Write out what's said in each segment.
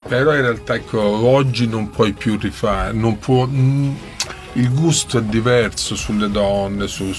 Però in realtà, ecco, oggi non puoi più rifare, non può. Il gusto è diverso sulle donne, su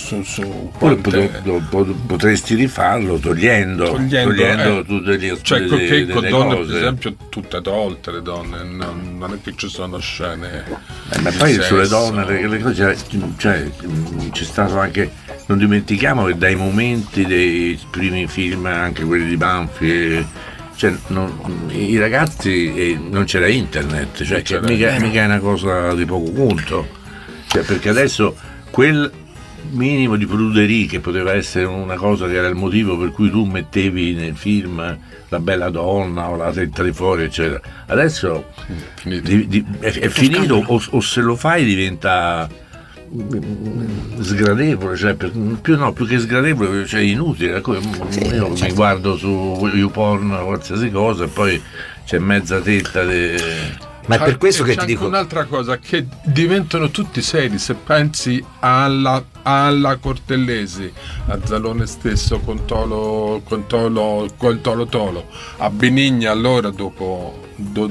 potresti rifarlo togliendo tutte le cioè che con donne, cose. per esempio, tutte tolte le donne, non è che ci sono scene ma poi sesso. Sulle donne le cose, cioè c'è stato anche, non dimentichiamo che dai momenti dei primi film, anche quelli di Banfi, cioè, i ragazzi, non c'era internet, cioè che mica è una cosa di poco conto, cioè, perché adesso quel minimo di pruderie che poteva essere una cosa che era il motivo per cui tu mettevi nel film la bella donna o la tetta di fuori, eccetera, adesso è finito, o se lo fai diventa sgradevole, cioè più che sgradevole, cioè inutile. Io mi guardo su YouPorn qualsiasi cosa e poi c'è mezza tetta ma è per questo che ti dico un'altra cosa, che diventano tutti seri. Se pensi alla Cortellesi, a Zalone stesso con Tolo, a Benigna, allora dopo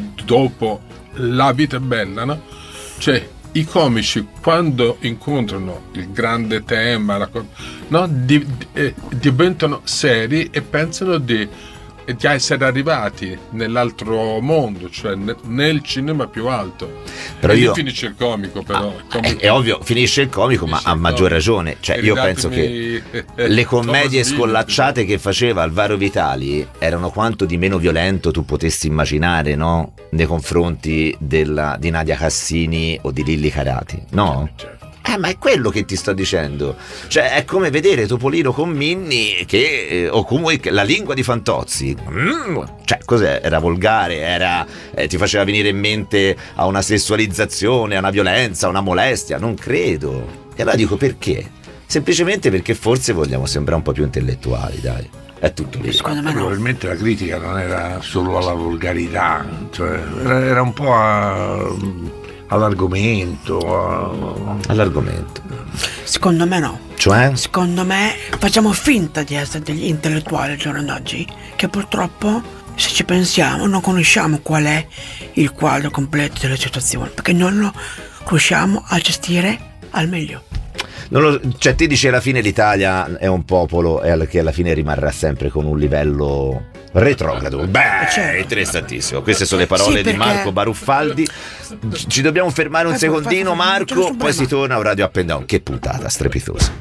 La vita è bella, no? Cioè i comici, quando incontrano il grande tema, diventano seri e pensano di essere arrivati nell'altro mondo, cioè nel cinema più alto. Però io finisce il comico, però è ovvio, finisce il comico, ma a maggior ragione, cioè io penso che le commedie scollacciate che faceva Alvaro Vitali erano quanto di meno violento tu potessi immaginare, no? Nei confronti di Nadia Cassini o di Lilli Carati, no? Certo. Ma è quello che ti sto dicendo, cioè è come vedere Topolino con Minni o comunque La lingua di Fantozzi, cioè cos'è? Era volgare, ti faceva venire in mente a una sessualizzazione, a una violenza, a una molestia, non credo. E allora dico perché? Semplicemente perché forse vogliamo sembrare un po' più intellettuali, dai. È tutto lì. Secondo me probabilmente la critica non era solo alla volgarità, cioè era un po' all'argomento. Secondo me no. Cioè? Secondo me facciamo finta di essere degli intellettuali al giorno d'oggi, che purtroppo, se ci pensiamo, non conosciamo qual è il quadro completo della situazione, perché non lo riusciamo a gestire al meglio. Cioè te dici alla fine l'Italia è un popolo che alla fine rimarrà sempre con un livello retrogrado. È interessantissimo. Queste sono le parole di Marco Baruffaldi. Ci dobbiamo fermare un secondino, Marco, poi si torna a Radio Up and Down. Che puntata strepitosa.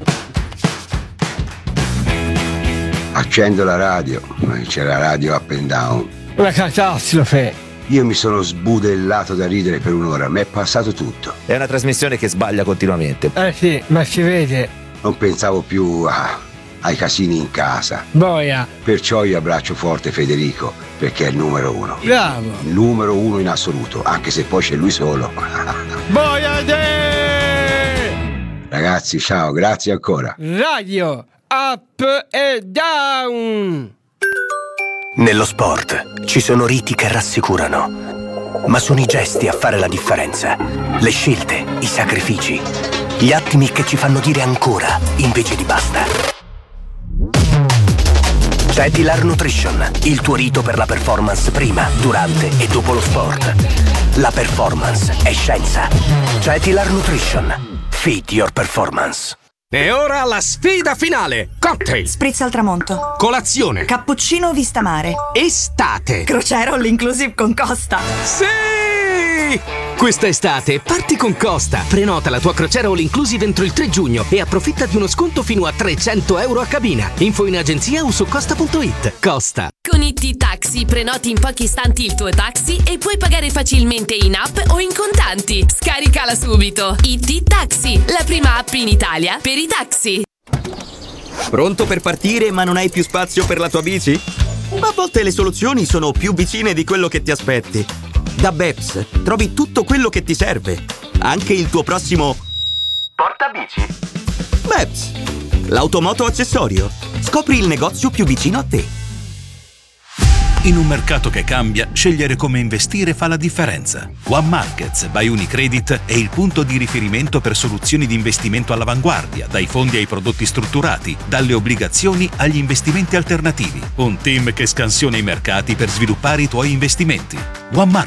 Accendo la radio, c'è la Radio Up and Down. Una catastrofe. Io mi sono sbudellato da ridere per un'ora, mi è passato tutto. È una trasmissione che sbaglia continuamente. Sì, ma si vede. Non pensavo più ai casini in casa. Boia. Perciò io abbraccio forte Federico, perché è il numero uno. Bravo. Il numero uno in assoluto, anche se poi c'è lui solo. Boia de! Ragazzi, ciao, grazie ancora. Radio Up e Down. Nello sport ci sono riti che rassicurano, ma sono i gesti a fare la differenza. Le scelte, i sacrifici, gli attimi che ci fanno dire ancora invece di basta. C'è Tilar Nutrition, il tuo rito per la performance prima, durante e dopo lo sport. La performance è scienza. C'è Tilar Nutrition. Feed your performance. E ora la sfida finale! Cocktail! Spritz al tramonto. Colazione! Cappuccino vista mare. Estate! Crociera all inclusive con Costa. Sì! Questa estate parti con Costa. Prenota la tua crociera all inclusive entro il 3 giugno e approfitta di uno sconto fino a €300 a cabina. Info in agenzia o su costa.it. Costa. Con IT Taxi prenoti in pochi istanti il tuo taxi e puoi pagare facilmente in app o in contanti. Scaricala subito. IT Taxi, la prima app in Italia per i taxi. Pronto per partire ma non hai più spazio per la tua bici? A volte le soluzioni sono più vicine di quello che ti aspetti. Da Beps trovi tutto quello che ti serve, anche il tuo prossimo portabici. Beps, l'automoto accessorio. Scopri il negozio più vicino a te. In un mercato che cambia, scegliere come investire fa la differenza. One Markets by Unicredit è il punto di riferimento per soluzioni di investimento all'avanguardia, dai fondi ai prodotti strutturati, dalle obbligazioni agli investimenti alternativi. Un team che scansiona i mercati per sviluppare i tuoi investimenti. One